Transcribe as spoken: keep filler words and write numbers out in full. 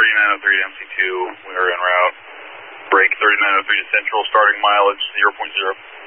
thirty-nine oh three to M C two, we are en route. Break thirty-nine oh three to Central, starting mileage zero point zero.